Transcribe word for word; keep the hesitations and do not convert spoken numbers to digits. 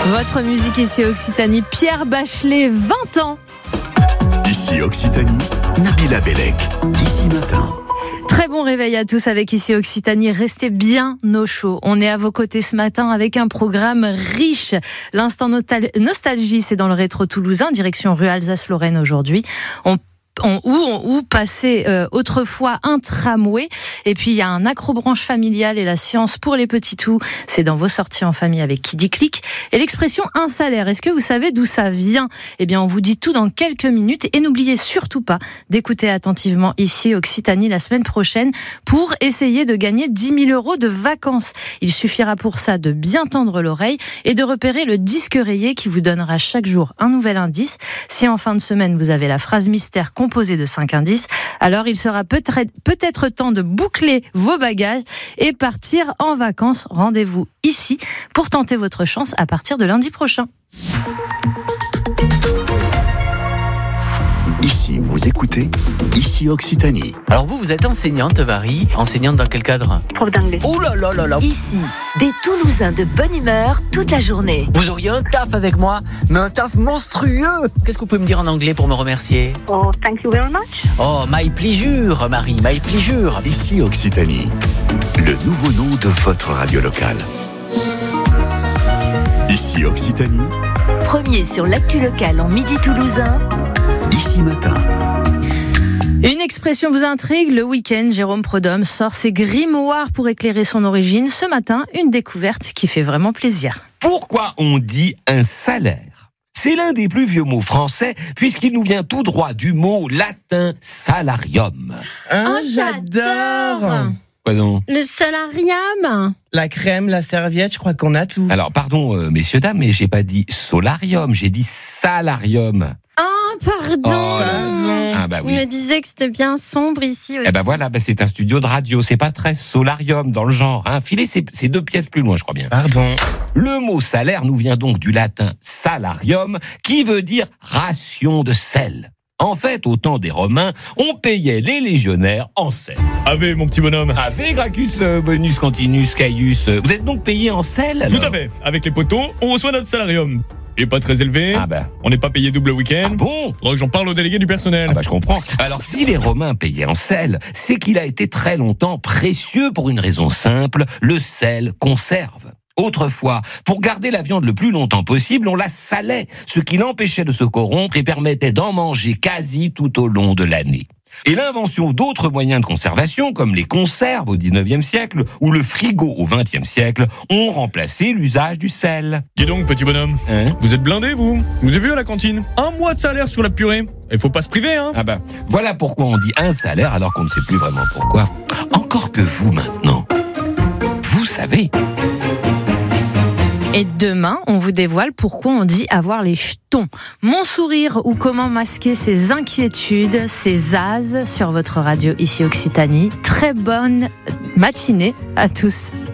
Votre musique ici Occitanie, Pierre Bachelet, vingt ans. Ici Occitanie, Nabila Bellec, ici matin. Très bon réveil à tous avec Ici Occitanie. Restez bien au chaud. On est à vos côtés ce matin avec un programme riche. L'instant nostalgie, c'est dans le rétro toulousain, direction rue Alsace-Lorraine aujourd'hui. On On, où, où passait euh, autrefois un tramway, et puis il y a un accrobranche familial et la science pour les petits tout, c'est dans vos sorties en famille avec Qui dit clic. Et l'expression un salaire, est-ce que vous savez d'où ça vient? Eh bien on vous dit tout dans quelques minutes, et n'oubliez surtout pas d'écouter attentivement Ici Occitanie la semaine prochaine pour essayer de gagner dix mille euros de vacances. Il suffira pour ça de bien tendre l'oreille et de repérer le disque rayé qui vous donnera chaque jour un nouvel indice. Si en fin de semaine vous avez la phrase mystère composé de cinq indices, alors il sera peut-être, peut-être temps de boucler vos bagages et partir en vacances. Rendez-vous ici pour tenter votre chance à partir de lundi prochain. Ici, vous écoutez Ici Occitanie. Alors vous, vous êtes enseignante, Marie. Enseignante dans quel cadre? Prof d'anglais. Oh là là là là. Ici, des Toulousains de bonne humeur toute la journée. Vous auriez un taf avec moi, mais un taf monstrueux. Qu'est-ce que vous pouvez me dire en anglais pour me remercier? Oh, thank you very much. Oh, my pleasure, Marie, my pleasure. Ici Occitanie, le nouveau nom de votre radio locale. Ici Occitanie, Premier sur l'actu locale en midi toulousain. ici matin. Une expression vous intrigue, le week-end, Jérôme Prodhomme sort ses grimoires pour éclairer son origine. Ce matin, une découverte qui fait vraiment plaisir. Pourquoi on dit un salaire? C'est l'un des plus vieux mots français, puisqu'il nous vient tout droit du mot latin salarium. Hein, j'adore. Quoi donc? Le salarium. La crème, la serviette, je crois qu'on a tout. Alors, pardon, euh, messieurs, dames, mais j'ai pas dit solarium, j'ai dit salarium. Oh, pardon. Oh, pardon. Ah bah oui. Il me disait que c'était bien sombre ici aussi. Eh ben voilà, bah c'est un studio de radio, c'est pas très solarium dans le genre. Hein. Filez ces, ces deux pièces plus loin, je crois bien. Pardon. Le mot salaire nous vient donc du latin salarium, qui veut dire ration de sel. En fait, au temps des Romains, on payait les légionnaires en sel. Ave, mon petit bonhomme. Ave, Gracchus, euh, Bonus, Continus, Caius. Vous êtes donc payé en sel, alors? Tout à fait. Avec les poteaux, on reçoit notre salarium. Il est pas très élevé. Ah bah. On n'est pas payé double week-end. Ah bon? Faudra que j'en parle au délégué du personnel. Ah bah je comprends. Alors si les Romains payaient en sel, c'est qu'il a été très longtemps précieux pour une raison simple, le sel conserve. Autrefois, pour garder la viande le plus longtemps possible, on la salait, ce qui l'empêchait de se corrompre et permettait d'en manger quasi tout au long de l'année. Et l'invention d'autres moyens de conservation, comme les conserves au dix-neuvième siècle ou le frigo au vingtième siècle, ont remplacé l'usage du sel. Dis donc, petit bonhomme. Hein? Vous êtes blindé, vous? Je vous ai vu à la cantine. Un mois de salaire sur la purée. Il faut pas se priver, hein? Ah bah, voilà pourquoi on dit un salaire alors qu'on ne sait plus vraiment pourquoi. Encore que vous maintenant, vous savez. Et demain, on vous dévoile pourquoi on dit avoir les jetons. Mon sourire ou comment masquer ses inquiétudes, ses azes sur votre radio ici Occitanie. Très bonne matinée à tous.